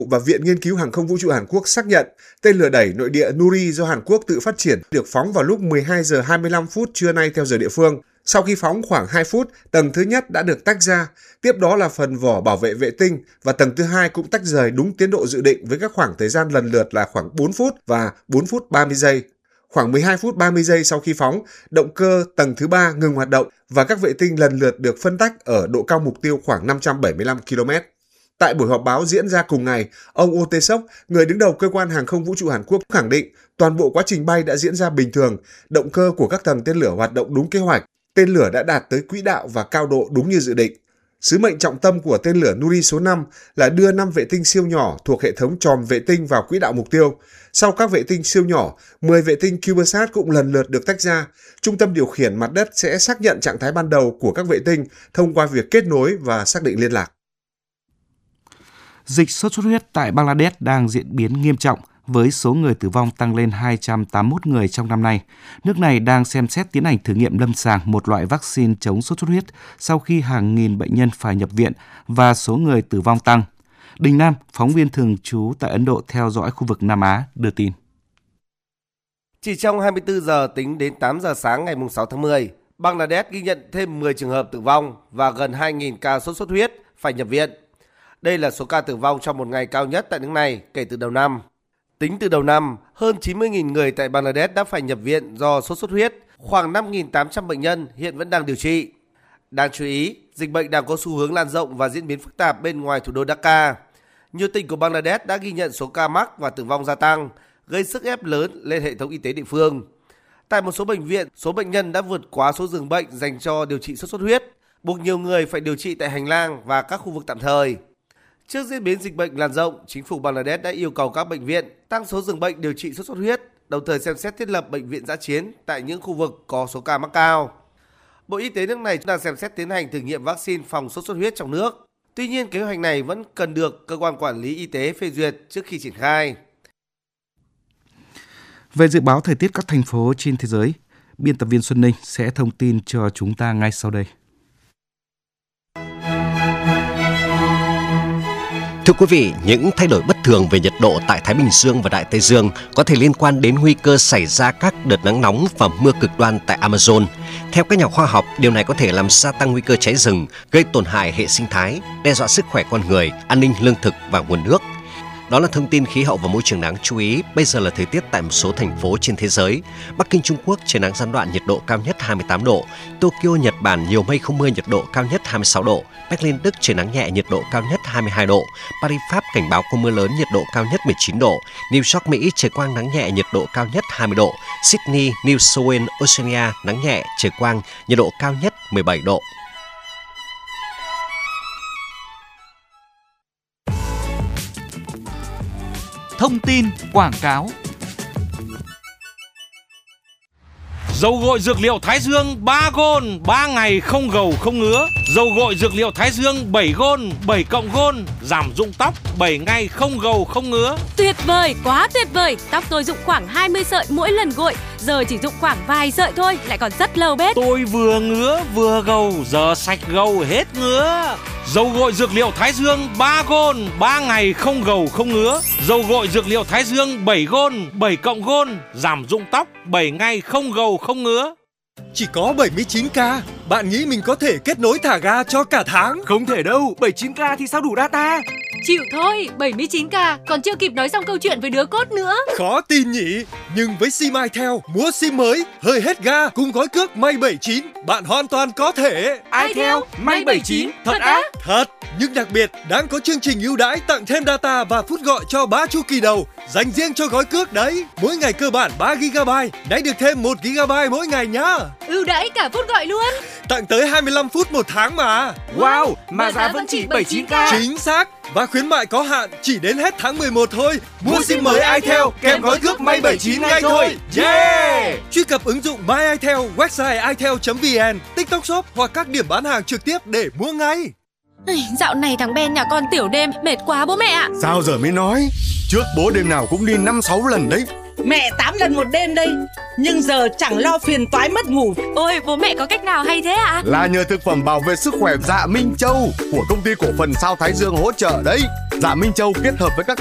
và Viện Nghiên cứu Hàng không Vũ trụ Hàn Quốc xác nhận tên lửa đẩy nội địa Nuri do Hàn Quốc tự phát triển được phóng vào lúc 12 giờ 25 phút trưa nay theo giờ địa phương. Sau khi phóng khoảng 2 phút, tầng thứ nhất đã được tách ra, tiếp đó là phần vỏ bảo vệ vệ tinh và tầng thứ hai cũng tách rời đúng tiến độ dự định với các khoảng thời gian lần lượt là khoảng 4 phút và 4 phút 30 giây. Khoảng 12 phút 30 giây sau khi phóng, động cơ tầng thứ 3 ngừng hoạt động và các vệ tinh lần lượt được phân tách ở độ cao mục tiêu khoảng 575 km. Tại buổi họp báo diễn ra cùng ngày, ông Oh Tae-sok, người đứng đầu Cơ quan Hàng không Vũ trụ Hàn Quốc khẳng định toàn bộ quá trình bay đã diễn ra bình thường, động cơ của các tầng tên lửa hoạt động đúng kế hoạch, tên lửa đã đạt tới quỹ đạo và cao độ đúng như dự định. Sứ mệnh trọng tâm của tên lửa Nuri số 5 là đưa 5 vệ tinh siêu nhỏ thuộc hệ thống chòm vệ tinh vào quỹ đạo mục tiêu. Sau các vệ tinh siêu nhỏ, 10 vệ tinh CubeSat cũng lần lượt được tách ra. Trung tâm điều khiển mặt đất sẽ xác nhận trạng thái ban đầu của các vệ tinh thông qua việc kết nối và xác định liên lạc. Dịch sốt xuất huyết tại Bangladesh đang diễn biến nghiêm trọng với số người tử vong tăng lên 281 người trong năm nay. Nước này đang xem xét tiến hành thử nghiệm lâm sàng một loại vaccine chống sốt xuất huyết sau khi hàng nghìn bệnh nhân phải nhập viện và số người tử vong tăng. Đình Nam, phóng viên thường trú tại Ấn Độ theo dõi khu vực Nam Á, đưa tin. Chỉ trong 24 giờ tính đến 8 giờ sáng ngày 6 tháng 10, Bangladesh ghi nhận thêm 10 trường hợp tử vong và gần 2.000 ca sốt xuất huyết phải nhập viện. Đây là số ca tử vong trong một ngày cao nhất tại nước này kể từ đầu năm. Tính từ đầu năm, hơn 90.000 người tại Bangladesh đã phải nhập viện do sốt xuất huyết, khoảng 5.800 bệnh nhân hiện vẫn đang điều trị. Đáng chú ý, dịch bệnh đang có xu hướng lan rộng và diễn biến phức tạp bên ngoài thủ đô Dhaka. Nhiều tỉnh của Bangladesh đã ghi nhận số ca mắc và tử vong gia tăng, gây sức ép lớn lên hệ thống y tế địa phương. Tại một số bệnh viện, số bệnh nhân đã vượt quá số giường bệnh dành cho điều trị sốt xuất huyết, buộc nhiều người phải điều trị tại hành lang và các khu vực tạm thời. Trước diễn biến dịch bệnh lan rộng, chính phủ Bangladesh đã yêu cầu các bệnh viện tăng số giường bệnh điều trị sốt xuất huyết, đồng thời xem xét thiết lập bệnh viện dã chiến tại những khu vực có số ca mắc cao. Bộ Y tế nước này đang xem xét tiến hành thử nghiệm vaccine phòng sốt xuất huyết trong nước. Tuy nhiên, kế hoạch này vẫn cần được cơ quan quản lý y tế phê duyệt trước khi triển khai. Về dự báo thời tiết các thành phố trên thế giới, biên tập viên Xuân Ninh sẽ thông tin cho chúng ta ngay sau đây. Thưa quý vị, những thay đổi bất thường về nhiệt độ tại Thái Bình Dương và Đại Tây Dương có thể liên quan đến nguy cơ xảy ra các đợt nắng nóng và mưa cực đoan tại Amazon. Theo các nhà khoa học, điều này có thể làm gia tăng nguy cơ cháy rừng, gây tổn hại hệ sinh thái, đe dọa sức khỏe con người, an ninh lương thực và nguồn nước. Đó là thông tin khí hậu và môi trường đáng chú ý. Bây giờ là thời tiết tại một số thành phố trên thế giới. Bắc Kinh, Trung Quốc, trời nắng gián đoạn, nhiệt độ cao nhất 28 độ. Tokyo, Nhật Bản, nhiều mây không mưa, nhiệt độ cao nhất 26 độ. Berlin, Đức, trời nắng nhẹ, nhiệt độ cao nhất 22 độ. Paris, Pháp, cảnh báo có mưa lớn, nhiệt độ cao nhất 19 độ. New York, Mỹ, trời quang, nắng nhẹ, nhiệt độ cao nhất 20 độ. Sydney, New South Wales, Australia, nắng nhẹ, trời quang, nhiệt độ cao nhất 17 độ. Thông tin quảng cáo. Dầu gội dược liệu Thái Dương 3 gôn, 3 ngày không gầu không ngứa. Dầu gội dược liệu Thái Dương 7 gôn, 7 cộng gôn, giảm rụng tóc 7 ngày không gầu không ngứa. Tuyệt vời, quá tuyệt vời. Tóc tôi rụng khoảng 20 sợi mỗi lần gội, giờ chỉ rụng khoảng vài sợi thôi, lại còn rất lâu bết. Tôi vừa ngứa vừa gầu, giờ sạch gầu hết ngứa. Dầu gội dược liệu Thái Dương 3 gôn, 3 ngày không gầu không ngứa. Dầu gội dược liệu Thái Dương 7 gôn, 7 cộng gôn, giảm rụng tóc 7 ngày không gầu không ngứa. Chỉ có 79k, bạn nghĩ mình có thể kết nối thả ga cho cả tháng? Không thể đâu, 79k thì sao đủ data? Chịu thôi, 79k, còn chưa kịp nói xong câu chuyện với đứa cốt nữa. Khó tin nhỉ, nhưng với sim itel, mua sim mới, hơi hết ga cùng gói cước May 79, bạn hoàn toàn có thể. itel, May 79, thật á? Thật, nhưng đặc biệt đang có chương trình ưu đãi tặng thêm data và phút gọi cho 3 chu kỳ đầu, dành riêng cho gói cước đấy. Mỗi ngày cơ bản 3GB, nãy được thêm 1GB mỗi ngày nhá. Ưu đãi cả phút gọi luôn. Tặng tới 25 phút một tháng mà. Wow, mà giá vẫn chỉ 79k. Chính xác. Và khuyến mại có hạn chỉ đến hết tháng 11 thôi. Mua sim mới itel kèm gói cước May 79 ngay thôi. Yeah! Truy cập ứng dụng My itel, website itel.vn, TikTok Shop hoặc các điểm bán hàng trực tiếp để mua ngay. Dạo này thằng Ben nhà con tiểu đêm mệt quá bố mẹ ạ. Sao giờ mới nói? Trước bố đêm nào cũng đi 5-6 lần đấy. Mẹ 8 lần một đêm đây, nhưng giờ chẳng lo phiền toái mất ngủ. Ôi, bố mẹ có cách nào hay thế ạ? Là nhờ thực phẩm bảo vệ sức khỏe Dạ Minh Châu của công ty cổ phần Sao Thái Dương hỗ trợ đấy. Dạ Minh Châu kết hợp với các